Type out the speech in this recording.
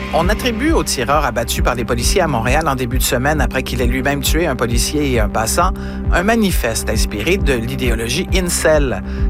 On attribue au tireur abattu par les policiers à Montréal en début de semaine après qu'il ait lui-même tué un policier et un passant un manifeste inspiré de l'idéologie incel.